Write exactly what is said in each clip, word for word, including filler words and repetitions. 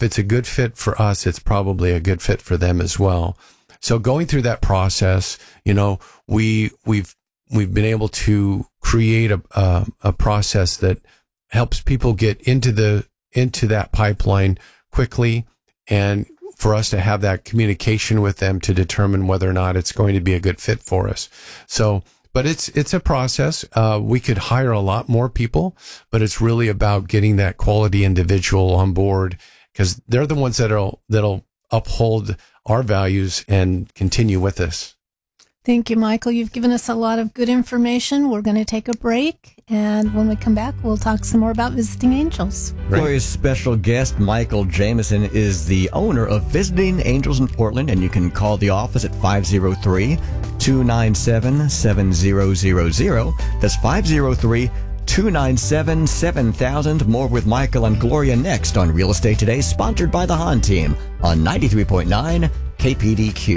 it's a good fit for us, it's probably a good fit for them as well. So going through that process, you know, we we've we've been able to create a a, a process that helps people get into the into that pipeline quickly, and for us to have that communication with them to determine whether or not it's going to be a good fit for us. So, but it's it's a process. Uh, we could hire a lot more people, but it's really about getting that quality individual on board, because they're the ones that'll that'll uphold our values and continue with us. Thank you, Michael. You've given us a lot of good information. We're going to take a break, and when we come back, we'll talk some more about Visiting Angels. Right. Gloria's special guest, Michael Jameson, is the owner of Visiting Angels in Portland, and you can call the office at five oh three, two nine seven, seven zero zero zero. That's five oh three, two nine seven, seven thousand. More with Michael and Gloria next on Real Estate Today, sponsored by the Hahn Team on ninety-three point nine K P D Q.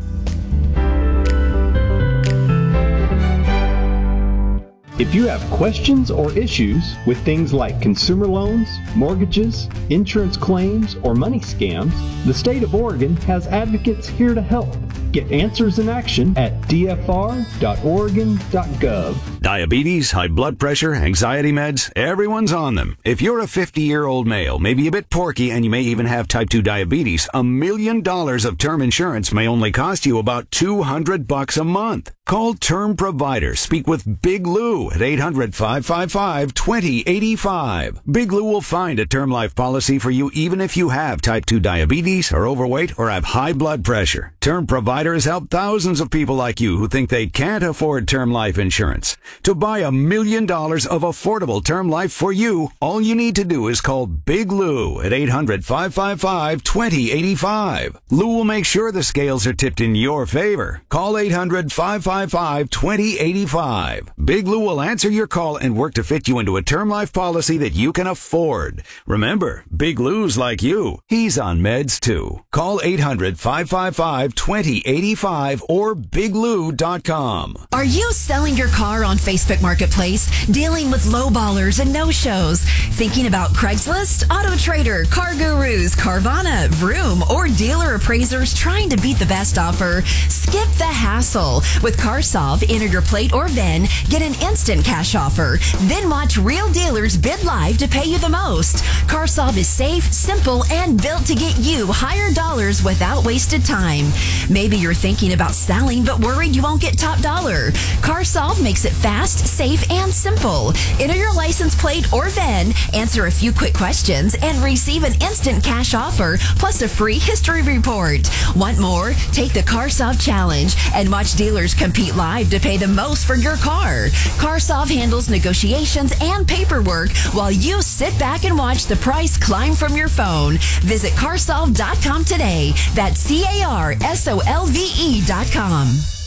If you have questions or issues with things like consumer loans, mortgages, insurance claims, or money scams, the state of Oregon has advocates here to help. Get answers in action at d f r dot oregon dot gov. Diabetes, high blood pressure, anxiety meds, everyone's on them. If you're a fifty-year-old male, maybe a bit porky, and you may even have type two diabetes, a million dollars of term insurance may only cost you about two hundred bucks a month. Call Term Provider. Speak with Big Lou at eight hundred, five five five, two oh eight five. Big Lou will find a term life policy for you even if you have type two diabetes, are overweight, or have high blood pressure. Term Provider has helped thousands of people like you who think they can't afford term life insurance. To buy a million dollars of affordable term life for you, all you need to do is call Big Lou at eight hundred, five five five, two oh eight five. Lou will make sure the scales are tipped in your favor. Call eight hundred, five five five, two oh eight five. Big Lou will answer your call and work to fit you into a term life policy that you can afford. Remember, Big Lou's like you. He's on meds too. Call eight hundred, five five five, two oh eight five or big lou dot com. Are you selling your car on Facebook Marketplace, dealing with lowballers and no-shows, thinking about Craigslist, Auto Trader, Car Gurus, Carvana, Vroom, or dealer appraisers trying to beat the best offer? Skip the hassle. With CarSolve, enter your plate or V I N, get an instant cash offer, then watch real dealers bid live to pay you the most. CarSolve is safe, simple, and built to get you higher dollars without wasted time. Maybe you're thinking about selling but worried you won't get top dollar. CarSolve makes it fast, safe, and simple. Enter your license plate or V I N, answer a few quick questions, and receive an instant cash offer plus a free history report. Want more? Take the CarSolve Challenge and watch dealers compete live to pay the most for your car. CarSolve handles negotiations and paperwork while you sit back and watch the price climb from your phone. Visit car solve dot com today. That's C A R S O L V E dot com.